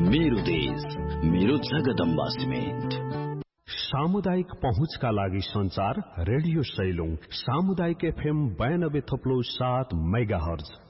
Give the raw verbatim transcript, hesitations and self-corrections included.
मेरो देश मेरो जगदम्बा सिमेन्ट। सामुदायिक पहुँचका लागि संचार रेडियो सैलुङ सामुदायिक एफएम बयानब्बे थप्लो सात मेगा हर्ज